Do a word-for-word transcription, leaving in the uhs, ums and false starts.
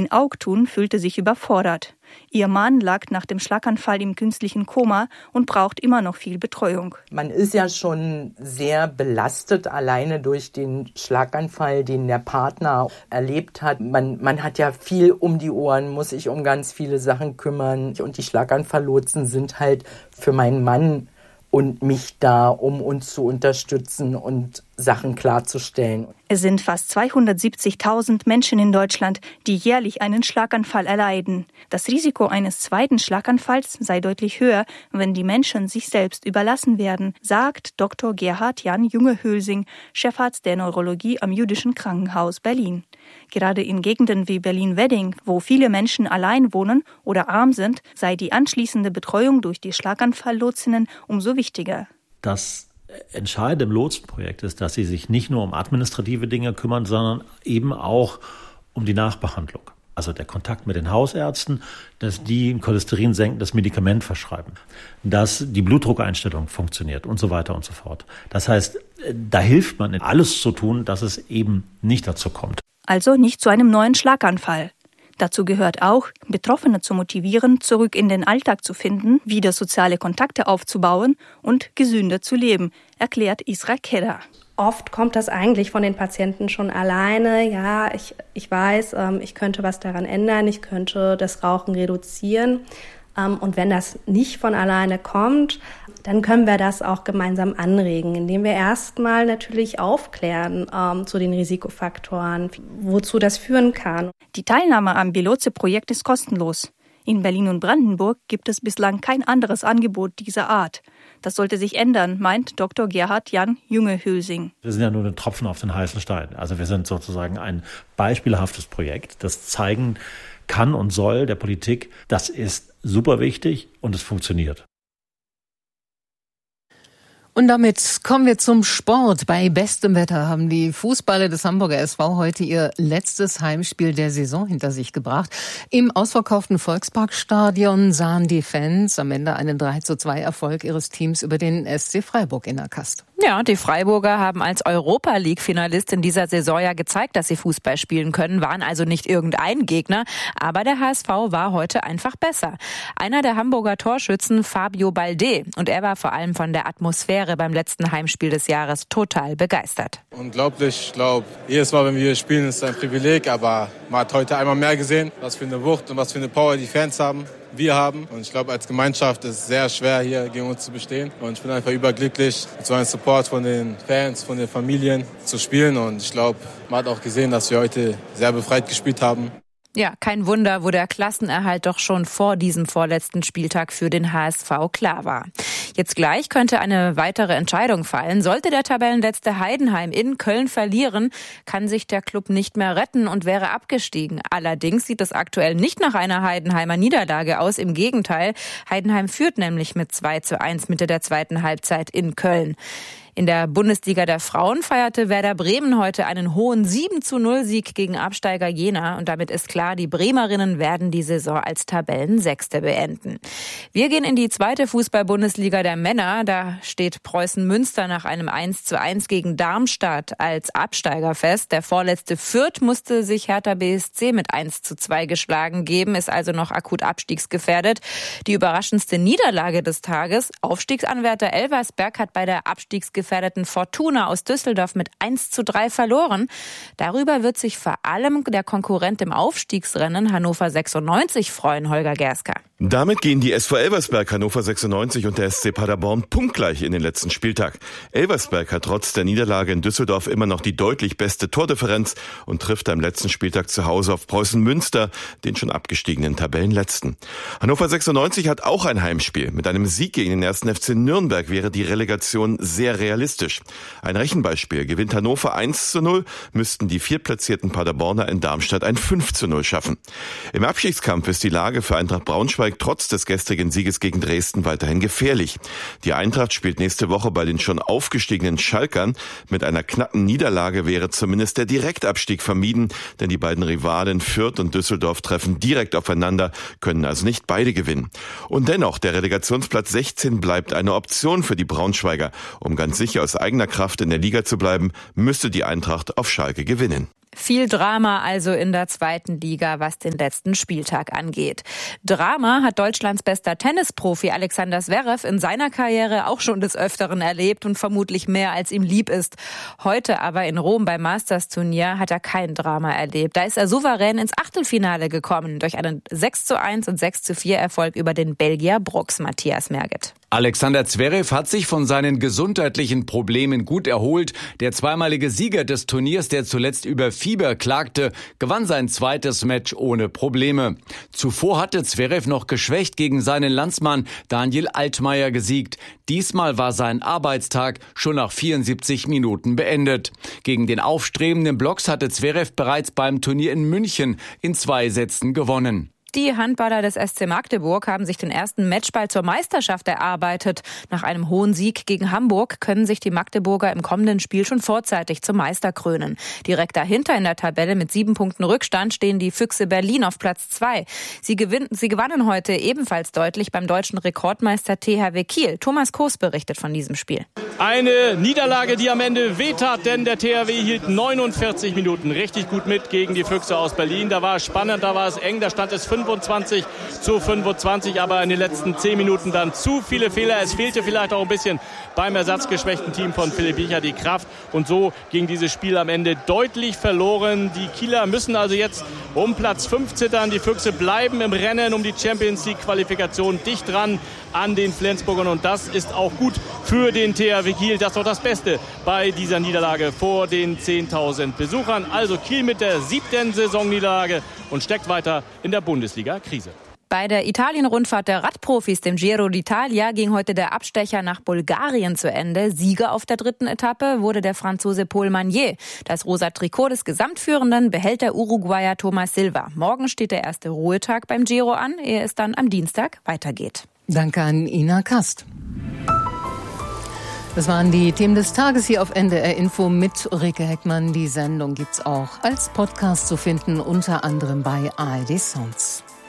Nadine Augtun fühlte sich überfordert. Ihr Mann lag nach dem Schlaganfall im künstlichen Koma und braucht immer noch viel Betreuung. Man ist ja schon sehr belastet, alleine durch den Schlaganfall, den der Partner erlebt hat. Man, man hat ja viel um die Ohren, muss sich um ganz viele Sachen kümmern. Und die Schlaganfalllotsen sind halt für meinen Mann und mich da, um uns zu unterstützen und Sachen klarzustellen. Es sind fast zweihundertsiebzigtausend Menschen in Deutschland, die jährlich einen Schlaganfall erleiden. Das Risiko eines zweiten Schlaganfalls sei deutlich höher, wenn die Menschen sich selbst überlassen werden, sagt Doktor Gerhard Jan Junge-Hülsing, Chefarzt der Neurologie am Jüdischen Krankenhaus Berlin. Gerade in Gegenden wie Berlin-Wedding, wo viele Menschen allein wohnen oder arm sind, sei die anschließende Betreuung durch die Schlaganfalllotsinnen umso wichtiger. Das Entscheidende im Lotsenprojekt ist, dass sie sich nicht nur um administrative Dinge kümmern, sondern eben auch um die Nachbehandlung. Also der Kontakt mit den Hausärzten, dass die ein Cholesterin senkendes Medikament verschreiben, dass die Blutdruckeinstellung funktioniert und so weiter und so fort. Das heißt, da hilft man, alles zu tun, dass es eben nicht dazu kommt. Also nicht zu einem neuen Schlaganfall. Dazu gehört auch, Betroffene zu motivieren, zurück in den Alltag zu finden, wieder soziale Kontakte aufzubauen und gesünder zu leben, erklärt Isra Kedder. Oft kommt das eigentlich von den Patienten schon alleine. Ja, ich, ich weiß, ähm, ich könnte was daran ändern, ich könnte das Rauchen reduzieren. Ähm, und wenn das nicht von alleine kommt, dann können wir das auch gemeinsam anregen, indem wir erstmal natürlich aufklären ähm, zu den Risikofaktoren, wozu das führen kann. Die Teilnahme am Biloze-Projekt ist kostenlos. In Berlin und Brandenburg gibt es bislang kein anderes Angebot dieser Art. Das sollte sich ändern, meint Doktor Gerhard Jan Junge-Hülsing. Wir sind ja nur ein Tropfen auf den heißen Stein. Also wir sind sozusagen ein beispielhaftes Projekt, das zeigen kann und soll der Politik, das ist super wichtig und es funktioniert. Und damit kommen wir zum Sport. Bei bestem Wetter haben die Fußballer des Hamburger S V heute ihr letztes Heimspiel der Saison hinter sich gebracht. Im ausverkauften Volksparkstadion sahen die Fans am Ende einen drei zu zwei Erfolg ihres Teams über den S C Freiburg in der Kast. Ja, die Freiburger haben als Europa-League-Finalist in dieser Saison ja gezeigt, dass sie Fußball spielen können, waren also nicht irgendein Gegner, aber der H S V war heute einfach besser. Einer der Hamburger Torschützen, Fabio Balde, und er war vor allem von der Atmosphäre beim letzten Heimspiel des Jahres total begeistert. Unglaublich, ich glaube, jedes Mal, wenn wir hier spielen, ist ein Privileg, aber man hat heute einmal mehr gesehen, was für eine Wucht und was für eine Power die Fans haben, wir haben. Und ich glaube, als Gemeinschaft ist es sehr schwer, hier gegen uns zu bestehen. Und ich bin einfach überglücklich, mit so einem Support von den Fans, von den Familien zu spielen. Und ich glaube, man hat auch gesehen, dass wir heute sehr befreit gespielt haben. Ja, kein Wunder, wo der Klassenerhalt doch schon vor diesem vorletzten Spieltag für den H S V klar war. Jetzt gleich könnte eine weitere Entscheidung fallen. Sollte der Tabellenletzte Heidenheim in Köln verlieren, kann sich der Klub nicht mehr retten und wäre abgestiegen. Allerdings sieht es aktuell nicht nach einer Heidenheimer Niederlage aus. Im Gegenteil, Heidenheim führt nämlich mit zwei zu eins Mitte der zweiten Halbzeit in Köln. In der Bundesliga der Frauen feierte Werder Bremen heute einen hohen sieben zu null Sieg gegen Absteiger Jena. Und damit ist klar, die Bremerinnen werden die Saison als Tabellensechste beenden. Wir gehen in die zweite Fußball-Bundesliga der Männer. Da steht Preußen Münster nach einem eins zu eins gegen Darmstadt als Absteiger fest. Der vorletzte Fürth musste sich Hertha B S C mit eins zu zwei geschlagen geben, ist also noch akut abstiegsgefährdet. Die überraschendste Niederlage des Tages: Aufstiegsanwärter Elversberg hat bei der Abstiegsgefährdeten Fortuna aus Düsseldorf mit eins zu drei verloren. Darüber wird sich vor allem der Konkurrent im Aufstiegsrennen Hannover sechsundneunzig freuen, Holger Gerska. Damit gehen die S V Elversberg, Hannover sechsundneunzig und der S C Paderborn punktgleich in den letzten Spieltag. Elversberg hat trotz der Niederlage in Düsseldorf immer noch die deutlich beste Tordifferenz und trifft am letzten Spieltag zu Hause auf Preußen Münster, den schon abgestiegenen Tabellenletzten. Hannover sechsundneunzig hat auch ein Heimspiel. Mit einem Sieg gegen den ersten F C Nürnberg wäre die Relegation sehr realistisch. Ein Rechenbeispiel: Gewinnt Hannover eins zu null, müssten die viertplatzierten Paderborner in Darmstadt ein fünf zu null schaffen. Im Abstiegskampf ist die Lage für Eintracht Braunschweig trotz des gestrigen Sieges gegen Dresden weiterhin gefährlich. Die Eintracht spielt nächste Woche bei den schon aufgestiegenen Schalkern. Mit einer knappen Niederlage wäre zumindest der Direktabstieg vermieden, denn die beiden Rivalen Fürth und Düsseldorf treffen direkt aufeinander, können also nicht beide gewinnen. Und dennoch, der Relegationsplatz sechzehn bleibt eine Option für die Braunschweiger. Um ganz sicher aus eigener Kraft in der Liga zu bleiben, müsste die Eintracht auf Schalke gewinnen. Viel Drama also in der zweiten Liga, was den letzten Spieltag angeht. Drama hat Deutschlands bester Tennisprofi Alexander Zverev in seiner Karriere auch schon des Öfteren erlebt und vermutlich mehr als ihm lieb ist. Heute aber in Rom beim Masters-Turnier hat er kein Drama erlebt. Da ist er souverän ins Achtelfinale gekommen durch einen sechs zu eins und sechs zu vier Erfolg über den Belgier Brooks Matthias Merget. Alexander Zverev hat sich von seinen gesundheitlichen Problemen gut erholt. Der zweimalige Sieger des Turniers, der zuletzt über Fieber klagte, gewann sein zweites Match ohne Probleme. Zuvor hatte Zverev noch geschwächt gegen seinen Landsmann Daniel Altmaier gesiegt. Diesmal war sein Arbeitstag schon nach vierundsiebzig Minuten beendet. Gegen den aufstrebenden Blocks hatte Zverev bereits beim Turnier in München in zwei Sätzen gewonnen. Die Handballer des S C Magdeburg haben sich den ersten Matchball zur Meisterschaft erarbeitet. Nach einem hohen Sieg gegen Hamburg können sich die Magdeburger im kommenden Spiel schon vorzeitig zum Meister krönen. Direkt dahinter in der Tabelle mit sieben Punkten Rückstand stehen die Füchse Berlin auf Platz zwei. Sie, gewinn- sie gewannen heute ebenfalls deutlich beim deutschen Rekordmeister T H W Kiel. Thomas Koos berichtet von diesem Spiel. Eine Niederlage, die am Ende wehtat, denn der T H W hielt neunundvierzig Minuten richtig gut mit gegen die Füchse aus Berlin. Da war es spannend, da war es eng, da stand es fünfundzwanzig zu fünfundzwanzig, aber in den letzten zehn Minuten dann zu viele Fehler. Es fehlte vielleicht auch ein bisschen beim ersatzgeschwächten Team von Philipp Biecher die Kraft und so ging dieses Spiel am Ende deutlich verloren. Die Kieler müssen also jetzt um Platz fünf zittern. Die Füchse bleiben im Rennen um die Champions League Qualifikation dicht dran an den Flensburgern und das ist auch gut für den T H W Kiel. Das ist doch das Beste bei dieser Niederlage vor den zehntausend Besuchern. Also Kiel mit der siebten Saisonniederlage und steckt weiter in der Bundesliga-Krise. Bei der Italien-Rundfahrt der Radprofis, dem Giro d'Italia, ging heute der Abstecher nach Bulgarien zu Ende. Sieger auf der dritten Etappe wurde der Franzose Paul Magnier. Das rosa Trikot des Gesamtführenden behält der Uruguayer Thomas Silva. Morgen steht der erste Ruhetag beim Giro an, ehe es dann am Dienstag weitergeht. Danke an Ina Kast. Das waren die Themen des Tages hier auf N D R Info mit Ulrike Heckmann. Die Sendung gibt's auch als Podcast zu finden, unter anderem bei A R D Sounds.